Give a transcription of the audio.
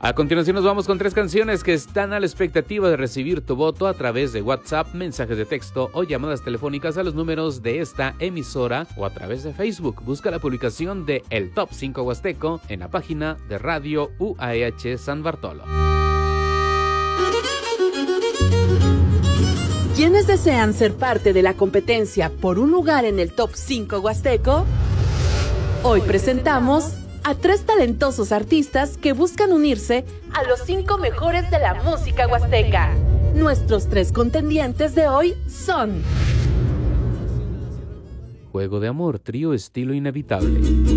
A continuación nos vamos con 3 canciones que están a la expectativa de recibir tu voto a través de WhatsApp, mensajes de texto o llamadas telefónicas a los números de esta emisora o a través de Facebook. Busca la publicación de El Top 5 Huasteco en la página de Radio UAH San Bartolo. ¿Quiénes desean ser parte de la competencia por un lugar en el Top 5 Huasteco? Hoy presentamos a 3 talentosos artistas que buscan unirse a los 5 mejores de la música huasteca. Nuestros 3 contendientes de hoy son... Juego de Amor, trío estilo inevitable.